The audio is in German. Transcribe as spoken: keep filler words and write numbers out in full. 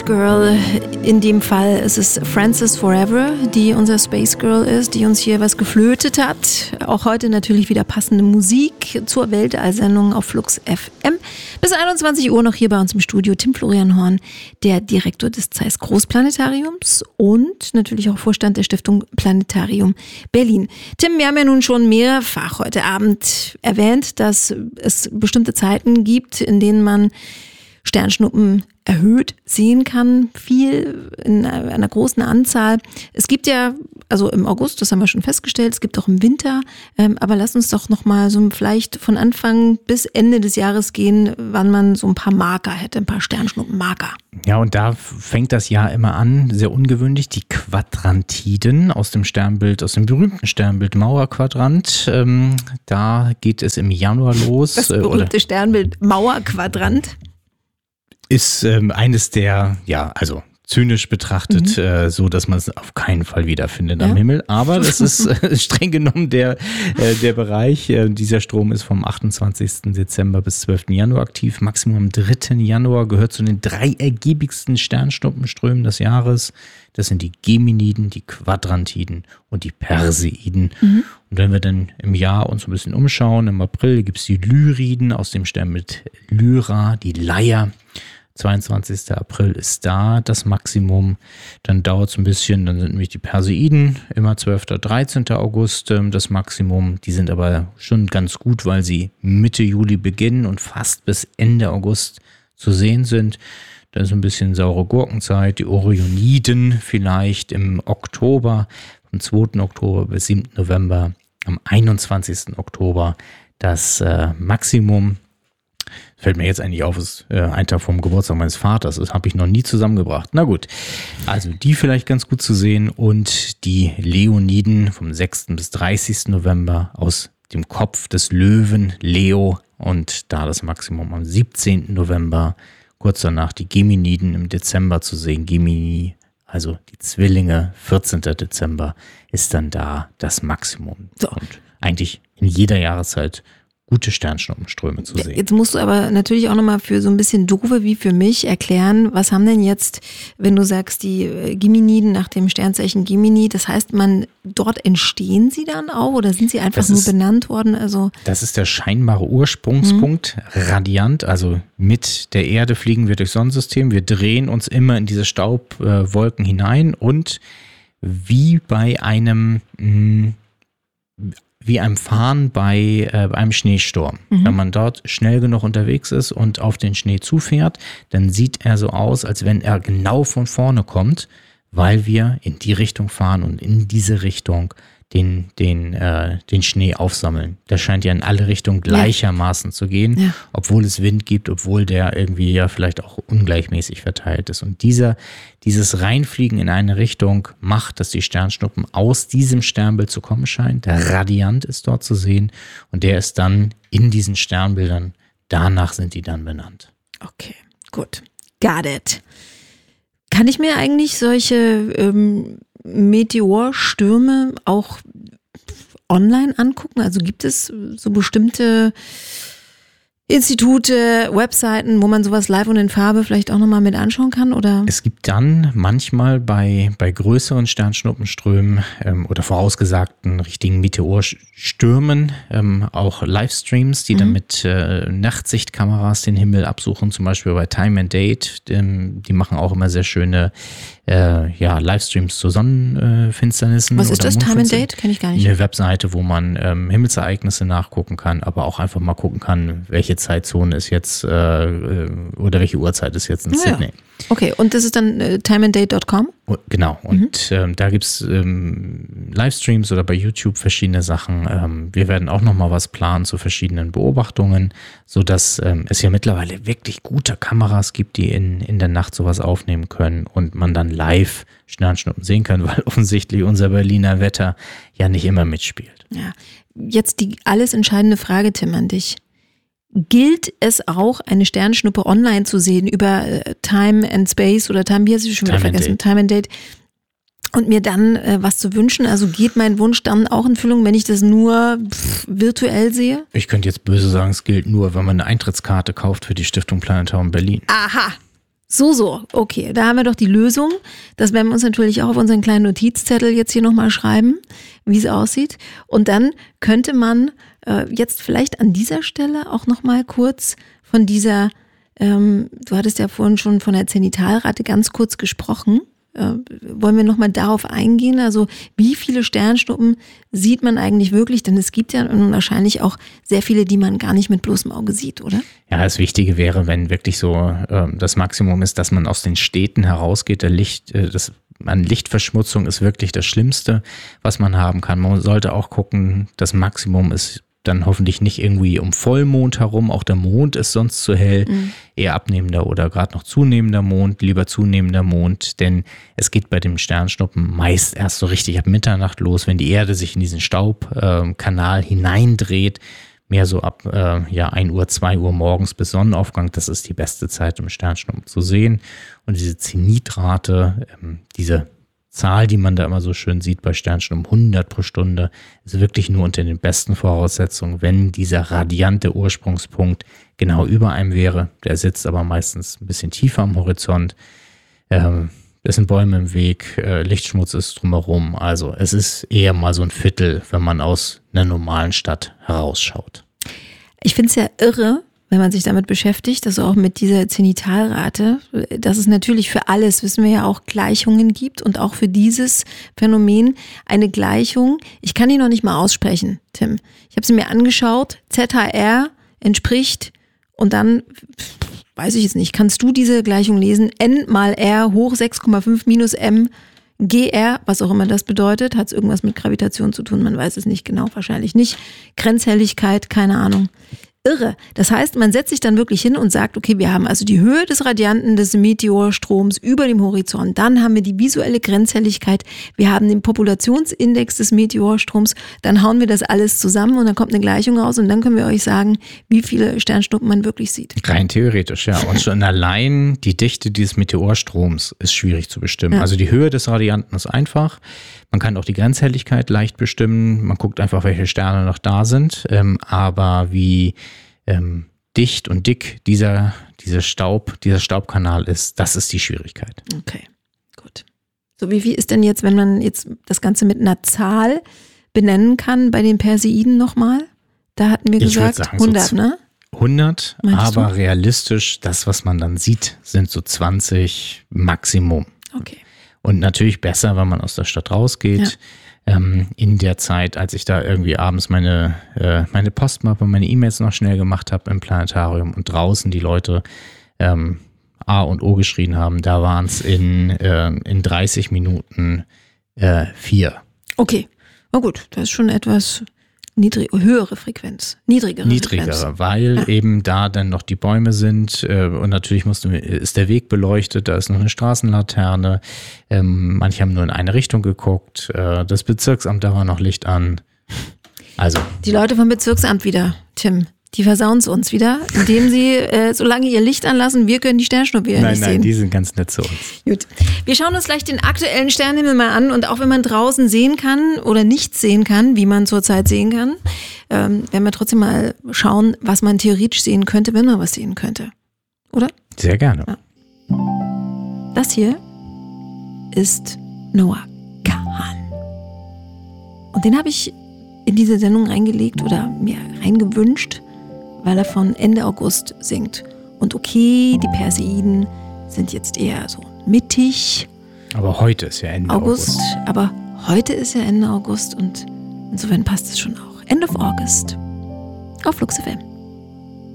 Girl, in dem Fall ist es Frances Forever, die unser Space Girl ist, die uns hier was geflötet hat. Auch heute natürlich wieder passende Musik zur Weltallsendung auf Flux F M. Bis einundzwanzig Uhr noch hier bei uns im Studio Tim Florian Horn, der Direktor des Zeiss Großplanetariums und natürlich auch Vorstand der Stiftung Planetarium Berlin. Tim, wir haben ja nun schon mehrfach heute Abend erwähnt, dass es bestimmte Zeiten gibt, in denen man Sternschnuppen erhöht sehen kann, viel in einer großen Anzahl. Es gibt ja, also im August, das haben wir schon festgestellt, es gibt auch im Winter, ähm, aber lass uns doch nochmal so vielleicht von Anfang bis Ende des Jahres gehen, wann man so ein paar Marker hätte, ein paar Sternschnuppenmarker. Ja, und da fängt das Jahr immer an, sehr ungewöhnlich, die Quadrantiden aus dem Sternbild, aus dem berühmten Sternbild Mauerquadrant. Ähm, da geht es im Januar los. Das berühmte oder Sternbild Mauerquadrant. Ist ähm, eines der, ja, also zynisch betrachtet, mhm. äh, so, dass man es auf keinen Fall wiederfindet ja. am Himmel. Aber das ist äh, streng genommen der, äh, der Bereich. Äh, dieser Strom ist vom achtundzwanzigsten Dezember bis zwölften Januar aktiv. Maximum am dritten Januar, gehört zu den drei ergiebigsten Sternschnuppenströmen des Jahres. Das sind die Geminiden, die Quadrantiden und die Perseiden. Mhm. Und wenn wir dann im Jahr uns ein bisschen umschauen, im April gibt es die Lyriden aus dem Sternbild Lyra, die Leier. zweiundzwanzigsten April ist da das Maximum, dann dauert es ein bisschen, dann sind nämlich die Perseiden, immer zwölften dreizehnten August das Maximum, die sind aber schon ganz gut, weil sie Mitte Juli beginnen und fast bis Ende August zu sehen sind. Dann ist ein bisschen saure Gurkenzeit, die Orioniden vielleicht im Oktober, vom zweiten Oktober bis siebten November, am einundzwanzigsten Oktober das äh, Maximum. Fällt mir jetzt eigentlich auf, ist äh, ein Tag vom Geburtstag meines Vaters. Das habe ich noch nie zusammengebracht. Na gut, also die vielleicht ganz gut zu sehen und die Leoniden vom sechsten bis dreißigsten November aus dem Kopf des Löwen Leo und da das Maximum am siebzehnten November. Kurz danach die Geminiden im Dezember zu sehen. Gemini, also die Zwillinge, vierzehnten Dezember ist dann da das Maximum. So. Und eigentlich in jeder Jahreszeit gute Sternschnuppenströme zu sehen. Jetzt musst du aber natürlich auch nochmal für so ein bisschen Doofe wie für mich erklären, was haben denn jetzt, wenn du sagst, die Geminiden nach dem Sternzeichen Gemini, das heißt, man dort entstehen sie dann auch oder sind sie einfach das nur ist, benannt worden? Also das ist der scheinbare Ursprungspunkt, mhm. radiant, also mit der Erde fliegen wir durchs Sonnensystem, wir drehen uns immer in diese Staubwolken hinein und wie bei einem mh, wie einem Fahren bei äh, einem Schneesturm. Mhm. Wenn man dort schnell genug unterwegs ist und auf den Schnee zufährt, dann sieht er so aus, als wenn er genau von vorne kommt, weil wir in die Richtung fahren und in diese Richtung den, den, äh, den Schnee aufsammeln. Das scheint ja in alle Richtungen gleichermaßen ja. zu gehen, ja. obwohl es Wind gibt, obwohl der irgendwie ja vielleicht auch ungleichmäßig verteilt ist. Und dieser, dieses Reinfliegen in eine Richtung macht, dass die Sternschnuppen aus diesem Sternbild zu kommen scheinen. Der Radiant ist dort zu sehen und der ist dann in diesen Sternbildern. Danach sind die dann benannt. Okay, gut. Got it. Kann ich mir eigentlich solche ähm, Meteorstürme auch online angucken? Also gibt es so bestimmte Institute, Webseiten, wo man sowas live und in Farbe vielleicht auch nochmal mit anschauen kann? Oder? Es gibt dann manchmal bei, bei größeren Sternschnuppenströmen ähm, oder vorausgesagten richtigen Meteorstürmen ähm, auch Livestreams, die mhm. dann mit äh, Nachtsichtkameras den Himmel absuchen, zum Beispiel bei Time and Date. Ähm, die machen auch immer sehr schöne äh, ja, Livestreams zu Sonnenfinsternissen. Was ist das, Time and Date? Kenne ich gar nicht. Eine Webseite, wo man ähm, Himmelsereignisse nachgucken kann, aber auch einfach mal gucken kann, welche Zeitzone ist jetzt äh, oder welche Uhrzeit ist jetzt in ja. Sydney. Okay, und das ist dann äh, time and date dot com? Genau, und mhm. ähm, da gibt es ähm, Livestreams oder bei YouTube verschiedene Sachen. Ähm, wir werden auch nochmal was planen zu verschiedenen Beobachtungen, sodass ähm, es ja mittlerweile wirklich gute Kameras gibt, die in, in der Nacht sowas aufnehmen können und man dann live Sternschnuppen sehen kann, weil offensichtlich unser Berliner Wetter ja nicht immer mitspielt. Ja, jetzt die alles entscheidende Frage, Tim, an dich. Gilt es auch, eine Sternschnuppe online zu sehen über äh, Time and Space oder Time, wie hast du schon wieder Time vergessen, and Time and Date und mir dann äh, was zu wünschen? Also geht mein Wunsch dann auch in Füllung, wenn ich das nur pff, virtuell sehe? Ich könnte jetzt böse sagen, es gilt nur, wenn man eine Eintrittskarte kauft für die Stiftung Planetarium Berlin. Aha, So, so, okay, da haben wir doch die Lösung. Das werden wir uns natürlich auch auf unseren kleinen Notizzettel jetzt hier nochmal schreiben, wie es aussieht. Und dann könnte man äh, jetzt vielleicht an dieser Stelle auch nochmal kurz von dieser, ähm, du hattest ja vorhin schon von der Zenitalrate ganz kurz gesprochen. Äh, wollen wir nochmal darauf eingehen? Also wie viele Sternschnuppen sieht man eigentlich wirklich? Denn es gibt ja wahrscheinlich auch sehr viele, die man gar nicht mit bloßem Auge sieht, oder? Ja, das Wichtige wäre, wenn wirklich so äh, das Maximum ist, dass man aus den Städten herausgeht. Der Licht, äh, das, an Lichtverschmutzung ist wirklich das Schlimmste, was man haben kann. Man sollte auch gucken, das Maximum ist dann hoffentlich nicht irgendwie um Vollmond herum. Auch der Mond ist sonst zu hell, mhm. eher abnehmender oder gerade noch zunehmender Mond, lieber zunehmender Mond, denn es geht bei dem Sternschnuppen meist erst so richtig ab Mitternacht los, wenn die Erde sich in diesen Staubkanal äh, hineindreht, mehr so ab äh, ja, ein Uhr, zwei Uhr morgens bis Sonnenaufgang. Das ist die beste Zeit, um Sternschnuppen zu sehen. Und diese Zenitrate, ähm, diese Zahl, die man da immer so schön sieht bei Sternschnuppen, hundert pro Stunde, ist wirklich nur unter den besten Voraussetzungen, wenn dieser radiante Ursprungspunkt genau über einem wäre. Der sitzt aber meistens ein bisschen tiefer am Horizont. Ähm, es sind Bäume im Weg, äh, Lichtschmutz ist drumherum. Also es ist eher mal so ein Viertel, wenn man aus einer normalen Stadt herausschaut. Ich finde es ja irre, wenn man sich damit beschäftigt, also auch mit dieser Zenitalrate, dass es natürlich für alles, wissen wir ja auch, Gleichungen gibt und auch für dieses Phänomen eine Gleichung. Ich kann die noch nicht mal aussprechen, Tim. Ich habe sie mir angeschaut. Z H R entspricht und dann, weiß ich jetzt nicht, kannst du diese Gleichung lesen? N mal R hoch sechs Komma fünf minus M G R, was auch immer das bedeutet. Hat es irgendwas mit Gravitation zu tun? Man weiß es nicht genau, wahrscheinlich nicht. Grenzhelligkeit, keine Ahnung. Irre. Das heißt, man setzt sich dann wirklich hin und sagt, okay, wir haben also die Höhe des Radianten des Meteorstroms über dem Horizont. Dann haben wir die visuelle Grenzhelligkeit. Wir haben den Populationsindex des Meteorstroms. Dann hauen wir das alles zusammen und dann kommt eine Gleichung raus und dann können wir euch sagen, wie viele Sternschnuppen man wirklich sieht. Rein theoretisch, ja. Und schon allein die Dichte dieses Meteorstroms ist schwierig zu bestimmen. Ja. Also die Höhe des Radianten ist einfach. Man kann auch die Grenzhelligkeit leicht bestimmen. Man guckt einfach, welche Sterne noch da sind. Ähm, aber wie ähm, dicht und dick dieser, dieser Staub, dieser Staubkanal ist, das ist die Schwierigkeit. Okay, gut. So, wie viel ist denn jetzt, wenn man jetzt das Ganze mit einer Zahl benennen kann bei den Perseiden nochmal? Da hatten wir ich gesagt sagen, hundert, so ne? hundert, Meintest aber du? realistisch, das, was man dann sieht, sind so zwanzig Maximum. Okay. Und natürlich besser, wenn man aus der Stadt rausgeht. Ja. Ähm, in der Zeit, als ich da irgendwie abends meine, äh, meine Postmappe, meine E-Mails noch schnell gemacht habe im Planetarium und draußen die Leute ähm, A und O geschrien haben, da waren es in, äh, in dreißig Minuten äh, vier. Okay, na gut, das ist schon etwas niedrig, höhere Frequenz, niedrigere Niedrigere, Frequenz. weil Ja. eben da dann noch die Bäume sind äh, und natürlich musst du, ist der Weg beleuchtet, da ist noch eine Straßenlaterne, ähm, manche haben nur in eine Richtung geguckt, äh, das Bezirksamt, da war noch Licht an. Also. Die Leute vom Bezirksamt wieder, Tim, die versauen es uns wieder, indem sie, äh, solange ihr Licht anlassen, wir können die Sternschnuppe wieder Nein, nicht nein, sehen. die sind ganz nett zu uns. Gut. Wir schauen uns gleich den aktuellen Sternenhimmel mal an und auch wenn man draußen sehen kann oder nichts sehen kann, wie man zurzeit sehen kann, ähm, werden wir trotzdem mal schauen, was man theoretisch sehen könnte, wenn man was sehen könnte. Oder? Sehr gerne. Ja. Das hier ist Noah Kahan. Und den habe ich in diese Sendung reingelegt oder mir reingewünscht, weil er von Ende August singt. Und okay, die Perseiden sind jetzt eher so mittig. Aber heute ist ja Ende August, August. Aber heute ist ja Ende August und insofern passt es schon auch. End of August auf Flux F M.